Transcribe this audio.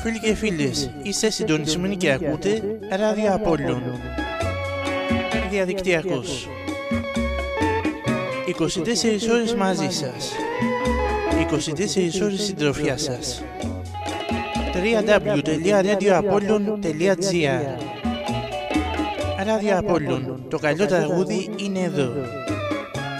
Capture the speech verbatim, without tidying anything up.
Φίλοι και φίλες, είστε συντονισμένοι και ακούτε Ράδιο Απόλλων. Διαδικτυακός. είκοσι τέσσερις ώρες μαζί σας. είκοσι τέσσερις ώρες συντροφιά σας. double-u double-u double-u τελεία radio apollon τελεία gr Ράδιο Απόλλων. Το καλό τραγούδι είναι εδώ.